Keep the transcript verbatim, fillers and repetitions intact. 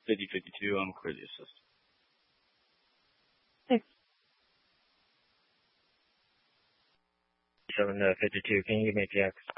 fifty fifty-two, I'm clear the assist. Thanks. seven uh, fifty-two, can you give me a P X?